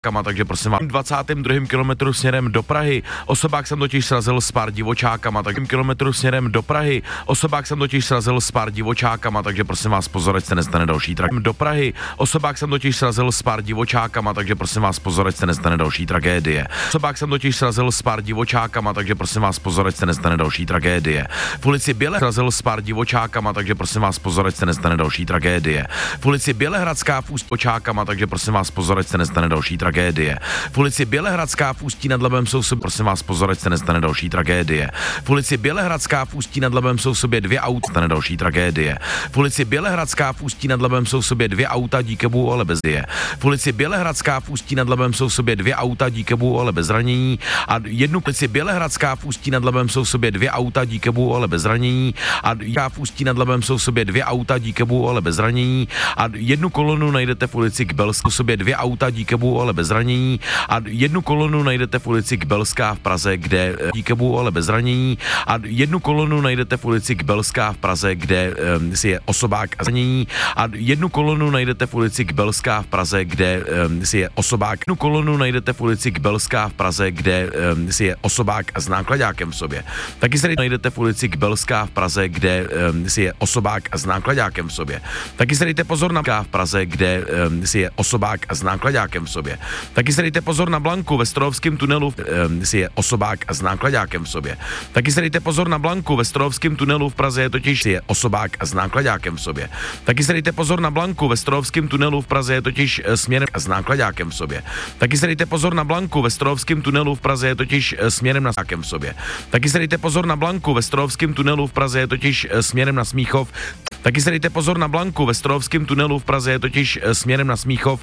takže prosím vás, 22. kilometru směrem do Prahy, osobák jsem totiž srazil s pár divočákama, takže kilometru směrem do Prahy, osobák jsem totiž srazil s pár divočákama, takže prosím vás pozor, ať se nestane další do Prahy, osobák jsem totiž srazil s pár divočákama, takže prosím vás pozor, ať se nestane další tragédie. Osobák jsem totiž srazil s pár divočákama, takže prosím vás pozor, ať se nestane další tragédie. V ulici srazil s pár divočákama, takže prosím vás pozor, ať se nestane další tragédie. V ulici Bělehradská v Ústí očákama, takže prosím vás pozor, ať se nestane další tragédie. V ulici Bělehradská v Ústí nad Labem jsou sobě, prosím vás pozor, ať se nestane další tragédie. V ulici Bělehradská v Ústí nad Labem jsou sobě dvě auta, stane další tragédie. V ulici Bělehradská v Ústí nad Labem jsou sobě dvě auta, díky bohu, ale bez je. V ulici Bělehradská v Ústí nad Labem jsou sobě dvě auta, díky bohu, ale bez zranění a jednu ulici Bělehradská v Ústí nad Labem jsou sobě dvě auta, díky bohu, ale bez zranění a v Ústí nad Labem jsou sobě dvě auta, díky bohu, ale bez zranění a jednu kolonu najdete v ulici Kbelská, sobě dvě auta, díky bohu, ale bez zranění a jednu kolonu najdete v ulici Kbelská v Praze, kde díky bohu, ale bez zranění a jednu kolonu najdete v ulici Kbelská v Praze, kde si je osobák a zranění a jednu kolonu najdete v ulici Kbelská v Praze, kde si je osobák. Jednu kolonu najdete v ulici Kbelská v Praze, kde si je osobák s nákladákem v sobě. Taky se najdete v ulici Kbelská v Praze, kde si je osobák s nákladákem v sobě. Taky se dejte pozor na v Praze, kde si je osobák s nákladákem v sobě. Taky se dejte pozor na Blanku ve Strouhovském tunelu, si je osobák s nákladákem v sobě. Taky se dejte pozor na Blanku ve Strouhovském tunelu v Praze, je totiž je osobák s nákladákem v sobě. Taky se dejte pozor na Blanku ve Strouhovském tunelu v Praze, je totiž směrem s nákladákem v sobě. Taky se dejte pozor na Blanku ve Strouhovském tunelu v Praze, je totiž směrem na Smíchov v sobě. Taky se dejte pozor na Blanku ve Strouhovském tunelu v Praze, je totiž směrem na Smíchov. Taky se dejte pozor na Blanku ve Strouhovském tunelu v Praze, je totiž směrem na Smíchov.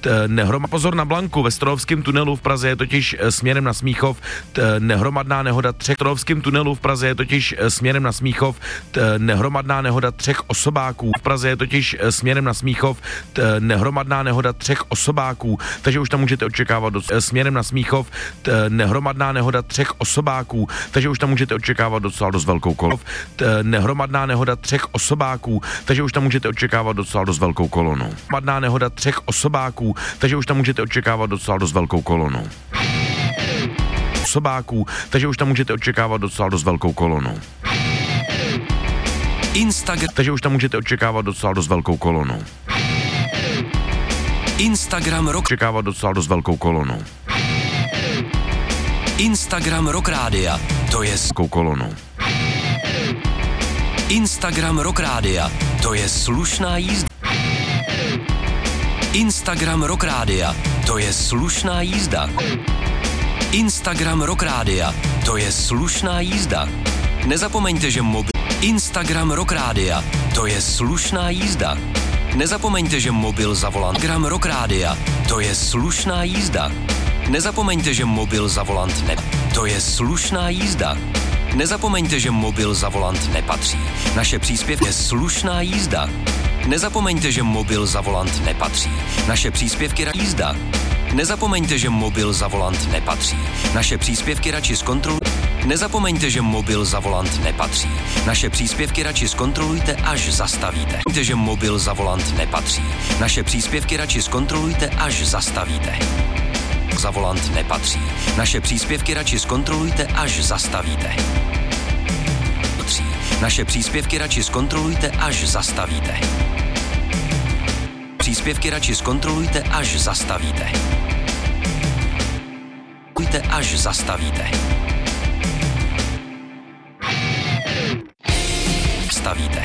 Pozor na Blanku ve Strouhovském tunelu v Praze, je totiž směrem na Smíchov. Nehromadná nehoda třech Strouhovském tunelu v Praze, je totiž směrem na Smíchov. Nehromadná nehoda třech osobáků v Praze, je totiž směrem na Smíchov. Nehromadná nehoda třech osobáků, takže už tam můžete očekávat směrem na Smíchov. Nehromadná nehoda třech osobáků, takže už tam můžete očekávat docela dost velkou kolonu. Nehromadná nehoda třech osobáků, takže už tam můžete očekávat docela dost velkou kolonu. Hromadná nehoda třech osobáků, takže už tam můžete očekávat docela dost velkou kolonu. Osobáků, takže už tam můžete očekávat docela dost velkou kolonu. Instagram, takže už tam můžete očekávat docela dost velkou kolonu. Instagram Rock, očekávat docela dost velkou kolonu. Instagram Rock Rádia, to je velkou kolonu. Instagram Rock Rádia, to je slušná jízda. Instagram Rock Rádia, to je slušná jízda. Instagram Rock Rádia, to je slušná jízda. Nezapomeňte, že mobil... Instagram Rock Rádia, to je slušná jízda. Nezapomeňte, že mobil za volant. Instagram Rock Rádia, to je slušná jízda. Nezapomeňte, že mobil za volant ne... To je slušná jízda. Nezapomeňte, že mobil za volant nepatří. Naše příspěvky je slušná jízda. Nezapomeňte, že mobil za volant nepatří. Naše příspěvky jízda. Nezapomeňte, že mobil za volant nepatří. Naše příspěvky radši zkontrolujte. Nezapomeňte, že mobil za volant nepatří. Naše příspěvky radši zkontrolujte, až zastavíte. Nezapomeňte, že mobil za volant nepatří. Naše příspěvky radši zkontrolujte, až zastavíte. Za volant nepatří. Naše příspěvky radši zkontrolujte, až zastavíte. Naše příspěvky radši zkontrolujte, až zastavíte. Příspěvky radši zkontrolujte, až zastavíte. Až zastavíte. Stavíte.